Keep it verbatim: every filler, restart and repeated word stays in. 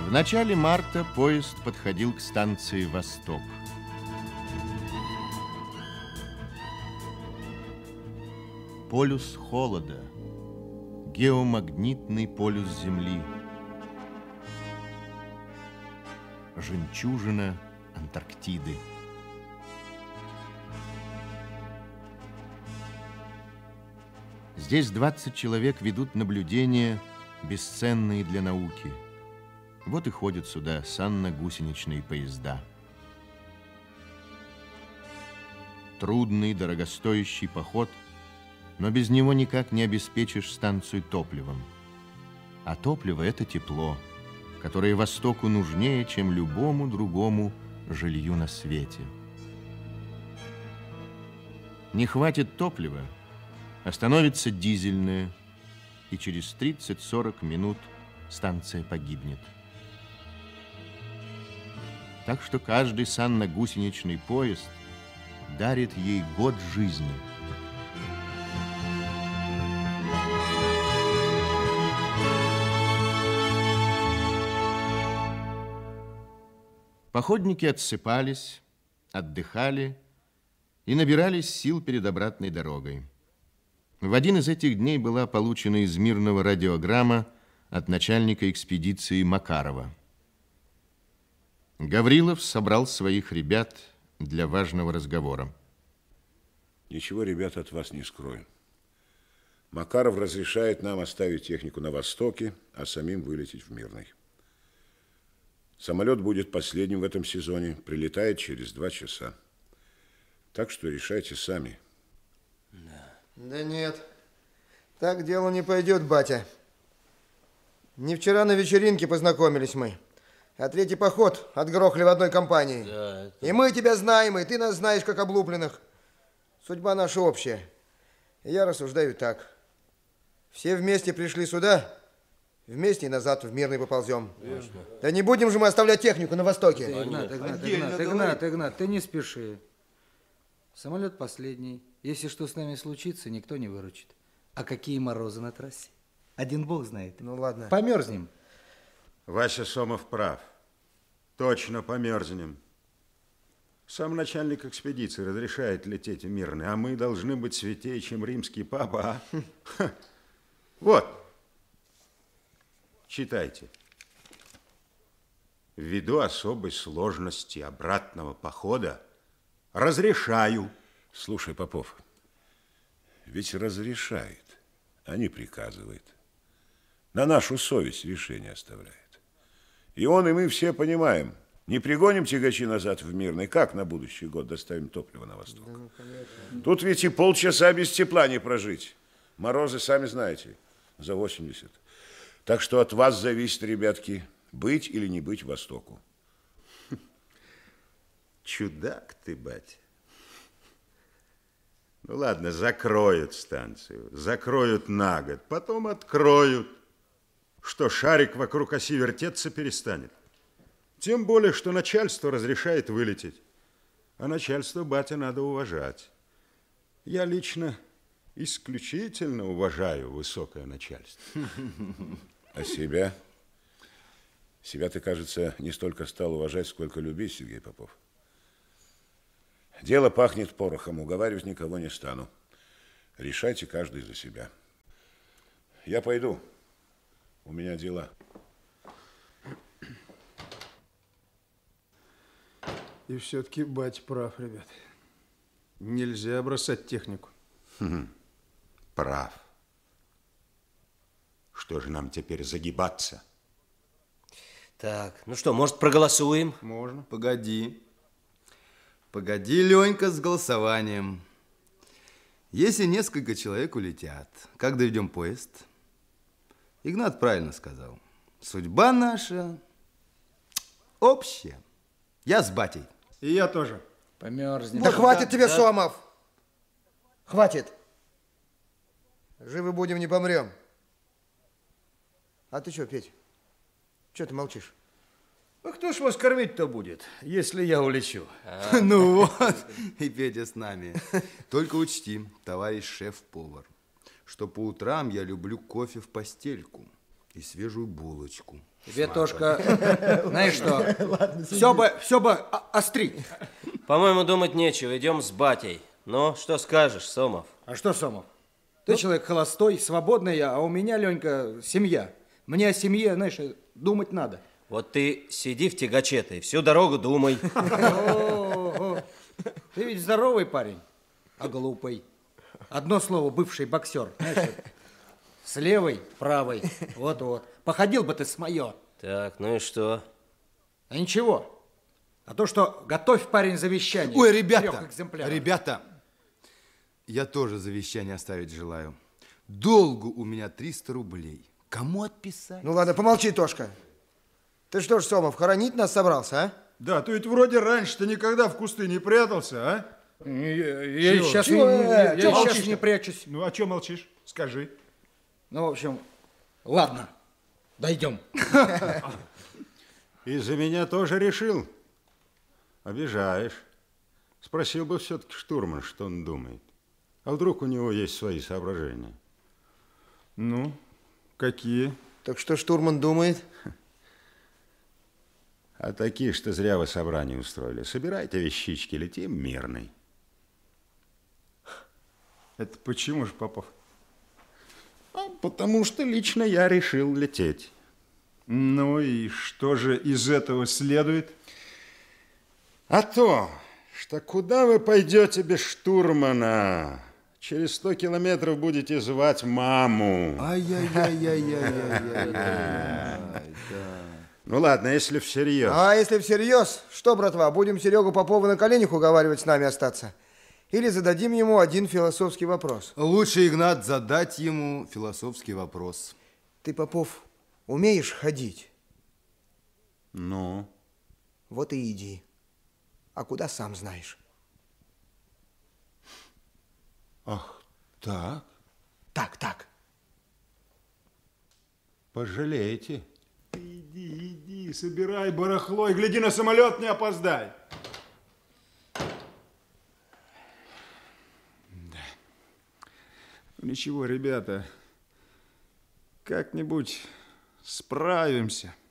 В начале марта поезд подходил к станции «Восток». Полюс холода, геомагнитный полюс Земли, жемчужина Антарктиды. Здесь двадцать человек ведут наблюдения, бесценные для науки. Вот и ходят сюда санно-гусеничные поезда. Трудный, дорогостоящий поход, но без него никак не обеспечишь станцию топливом. А топливо – это тепло, которое Востоку нужнее, чем любому другому жилью на свете. Не хватит топлива, остановится дизельное, и через тридцать-сорок минут станция погибнет. Так что каждый санно-гусеничный поезд дарит ей год жизни. Походники отсыпались, отдыхали и набирались сил перед обратной дорогой. В один из этих дней была получена из Мирного радиограмма от начальника экспедиции Макарова. Гаврилов собрал своих ребят для важного разговора. Ничего, ребята, от вас не скроем. Макаров разрешает нам оставить технику на Востоке, а самим вылететь в Мирный. Самолет будет последним в этом сезоне, прилетает через два часа. Так что решайте сами. Да. Да нет, так дело не пойдет, батя. Не вчера на вечеринке познакомились мы, а третий поход отгрохали в одной компании. Да, это... И мы тебя знаем, и ты нас знаешь, как облупленных. Судьба наша общая. И я рассуждаю так. Все вместе пришли сюда, вместе и назад в Мирный поползем. Конечно. Да не будем же мы оставлять технику на Востоке. Да, Игнат, Игнат, Игнат, Игнат, Игнат, ты не спеши. Самолет последний. Если что с нами случится, никто не выручит. А какие морозы на трассе? Один бог знает. Ну ладно. Померзнем. Вася Сомов прав. Точно померзнем. Сам начальник экспедиции разрешает лететь в Мирный, а мы должны быть святее, чем римский папа, а? Вот. Читайте. Ввиду особой сложности обратного похода разрешаю. Слушай, Попов, ведь разрешает, а не приказывает. На нашу совесть решение оставляет. И он, и мы все понимаем, не пригоним тягачи назад в Мирный, как на будущий год доставим топливо на Восток? Да, ну, тут ведь и полчаса без тепла не прожить. Морозы, сами знаете, за восемьдесят. Так что от вас зависит, ребятки, быть или не быть Востоку. Чудак ты, батя. Ну ладно, закроют станцию, закроют на год, потом откроют. Что, шарик вокруг оси вертеться перестанет? Тем более, что начальство разрешает вылететь. А начальство, батя, надо уважать. Я лично исключительно уважаю высокое начальство. А себя? Себя ты, кажется, не столько стал уважать, сколько любить, Сергей Попов. Дело пахнет порохом, уговаривать никого не стану. Решайте каждый за себя. Я пойду. У меня дела. И все-таки батя прав, ребят. Нельзя бросать технику. Хм, прав. Что же нам теперь загибаться? Так, ну что, может, проголосуем? Можно. Погоди. Погоди, Ленька, с голосованием. Если несколько человек улетят, как доведем поезд? Игнат правильно сказал. Судьба наша общая. Я с батей. И я тоже. Померзнем. Да хватит да, тебе, да. Сомов. Хватит. Живы будем, не помрем. А ты что, Петь? Что ты молчишь? А кто ж вас кормить-то будет, если я улечу? А. Ну вот, и Петя с нами. Только учти, товарищ шеф-повар, что по утрам я люблю кофе в постельку. и свежую булочку. Тебе, Тошка, знаешь что, все бы, все бы острить. По-моему, думать нечего, идем с батей. Ну, что скажешь, Сомов? А что, Сомов? Ты ну? человек холостой, свободный, а у меня, Ленька, семья. Мне о семье, знаешь, думать надо. Вот ты сиди в тягаче-то и всю дорогу думай. Ты ведь здоровый парень, а глупый. Одно слово, бывший боксер. Знаешь, с левой, правой, вот-вот. Походил бы ты с мое. Так, ну и что? А ничего. А то, что готовь, парень, завещание. Ой, ребята, ребята, я тоже завещание оставить желаю. Долгу у меня триста рублей. Кому отписать? Ну ладно, помолчи, Тошка. Ты что ж, Сомов, хоронить нас собрался, а? Да, ты ведь вроде раньше-то никогда в кусты не прятался, а? Я, я сейчас, Чего? Не, я я сейчас не прячусь. Ну, а что молчишь? Скажи. Ну, в общем, ладно, дойдем. Из-за меня тоже решил? Обижаешь. Спросил бы все-таки штурман, что он думает. А вдруг у него есть свои соображения? Ну, какие? Так что штурман думает? А такие, что зря вы собрание устроили. Собирайте вещички, летим мирный. Это почему же, Попов? А потому что лично я решил лететь. Ну и что же из этого следует? А то, что куда вы пойдете без штурмана? Через сто километров будете звать маму. Ай-яй-яй-яй-яй-яй-яй. Ну ладно, если всерьез. А если всерьез, что, братва, будем Серегу Попова на коленях уговаривать с нами остаться? Или зададим ему один философский вопрос? Лучше, Игнат, задать ему философский вопрос. Ты, Попов, умеешь ходить? Ну? Вот и иди. А куда, сам знаешь. Ах, так? Так, так. Пожалеете. Иди, иди, собирай барахло и гляди, на самолет не опоздай. Да. Ничего, ребята, как-нибудь справимся.